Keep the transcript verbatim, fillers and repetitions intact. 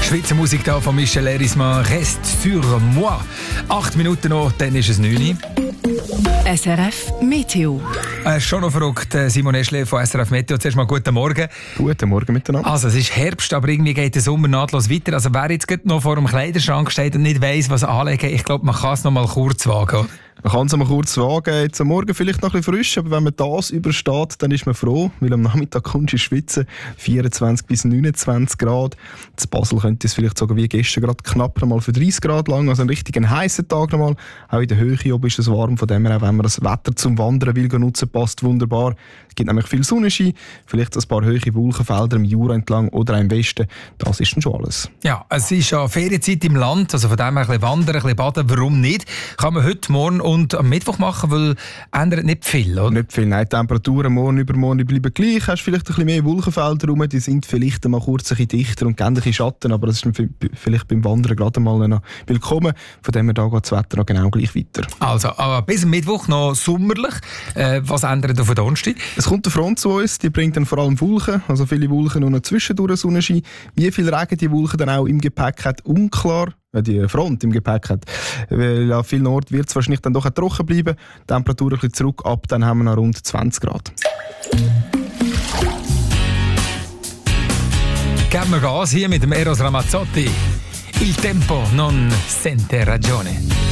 Schweizer Musik da von Michel Erisman, «Reste sur moi». Acht Minuten noch, dann ist es neun Uhr. S R F Meteo. Äh, schon noch verrückt, Simon Eschle von S R F Meteo. Zuerst mal guten Morgen. Guten Morgen miteinander. Also, es ist Herbst, aber irgendwie geht der Sommer nahtlos weiter. Also, wer jetzt gerade noch vor dem Kleiderschrank steht und nicht weiss, was anlegen, ich glaube, man kann es noch mal kurz wagen. Man kann es mal kurz wagen. Jetzt am Morgen vielleicht noch ein bisschen frisch, aber wenn man das übersteht, dann ist man froh, weil am Nachmittag kommst du in Schwitzen vierundzwanzig bis neunundzwanzig Grad. In Basel könnte es vielleicht sogar wie gestern gerade knapp mal für dreißig Grad lang, also ein richtig heißer Tag nochmal. Auch in der Höhe oben ist es warm, von dem her, auch wenn man das Wetter zum Wandern will nutzen, passt wunderbar. Es gibt nämlich viel Sonnenschein, vielleicht ein paar hohe Wolkenfelder im Jura entlang oder auch im Westen. Das ist dann schon alles. Ja, es ist ja Ferienzeit im Land, also von dem her ein bisschen wandern, ein bisschen baden, warum nicht? Kann man heute, morgen und am Mittwoch machen, weil ändert nicht viel, oder? Nicht viel, nein. Die Temperaturen morgen übermorgen bleiben gleich. Hast vielleicht ein bisschen mehr Wolkenfelder rum, die sind vielleicht mal kurz ein bisschen dichter und geben ein bisschen Schatten, aber das ist vielleicht beim Wandern gerade mal noch willkommen. Von dem her da geht das Wetter noch genau gleich weiter. Also, aber bis am Mittwoch noch sommerlich. Äh, was ändert auf den Donnerstag? Es kommt eine Front zu uns, die bringt dann vor allem Wolken, also viele Wolken und noch zwischendurch Sonnenschein. Wie viel Regen die Wolken dann auch im Gepäck hat, unklar. Die Front im Gepäck hat. Weil an vielen Orten wird es wahrscheinlich dann doch auch trocken bleiben. Die Temperatur ein bisschen zurück, ab dann haben wir noch rund zwanzig Grad. Geben wir Gas hier mit dem Eros Ramazzotti. Il tempo non sente ragione.